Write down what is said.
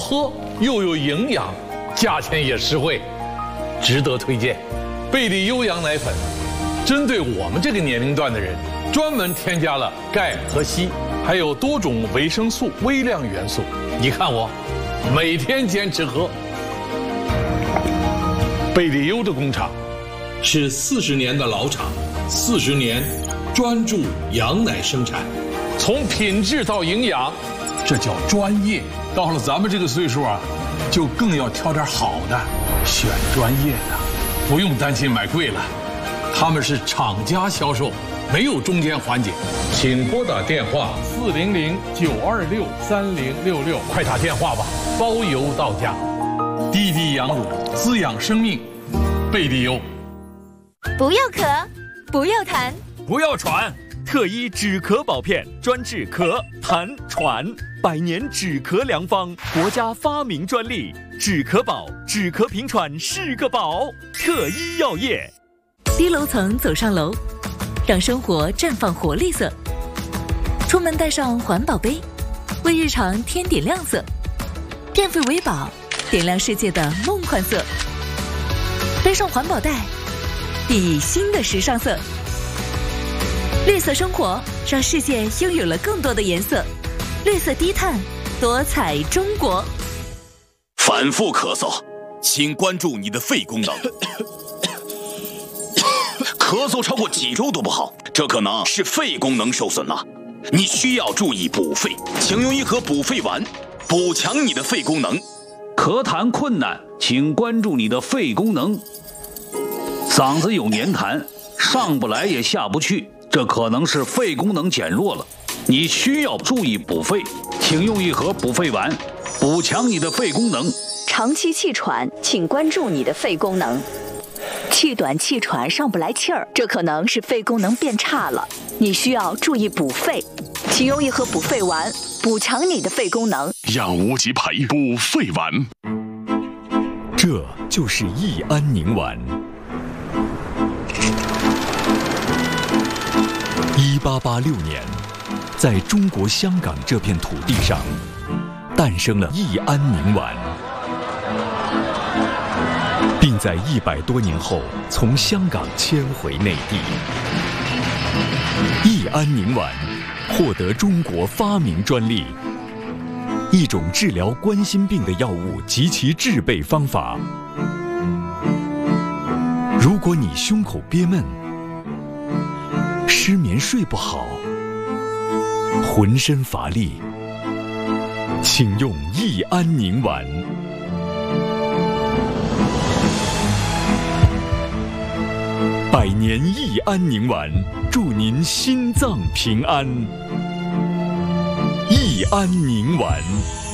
喝又有营养，价钱也实惠，值得推荐。贝利优羊奶粉，针对我们这个年龄段的人，专门添加了钙和硒，还有多种维生素、微量元素。你看我，每天坚持喝。贝利优的工厂是40年的老厂，40年专注羊奶生产，从品质到营养，这叫专业。到了咱们这个岁数啊，就更要挑点好的，选专业的，不用担心买贵了。他们是厂家销售，没有中间环节。请拨打电话400-926-3066，快打电话吧，包邮到家。滴滴羊乳，滋养生命，贝利优。 不要咳，不要痰， 不要喘，特医止咳宝片专治咳、痰、喘，100年止咳良方，国家发明专利，止咳宝，止咳平喘是个宝。特医药业。 低楼层走上楼，让生活绽放活力色。出门带上环保杯，为日常添点亮色。电费为宝，点亮世界的梦幻色。背上环保袋，熠熠新的时尚色。绿色生活，让世界拥有了更多的颜色。绿色低碳，多彩中国。 反复咳嗽，请关注你的肺功能。咳嗽超过几周都不好，这可能是肺功能受损了。你需要注意补肺，请用一盒补肺丸，补强你的肺功能。 咳痰困难，请关注你的肺功能。嗓子有黏痰，上不来也下不去，这可能是肺功能减弱了。你需要注意补肺，请用一盒补肺丸，补强你的肺功能。 长期气喘，请关注你的肺功能。气短气喘上不来气儿，这可能是肺功能变差了，你需要注意补肺，请用一盒补肺丸，补强你的肺功能。 养无极培补肺丸， 这就是益安宁丸。1886年，在中国香港这片土地上，诞生了益安宁丸。并在100多年后从香港迁回内地。益安宁丸获得中国发明专利，一种治疗冠心病的药物及其制备方法。如果你胸口憋闷、失眠睡不好、浑身乏力，请用益安宁丸。100年益安宁丸，祝您心脏平安。益安宁丸。